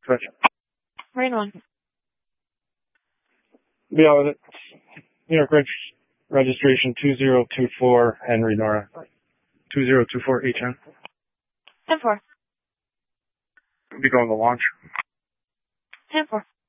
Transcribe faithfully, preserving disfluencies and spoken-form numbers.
Gotcha. Marine one. Be out with it. New York Reg registration two zero two four, Henry Nora. two zero two four H N. ten four. Be going to launch. ten four.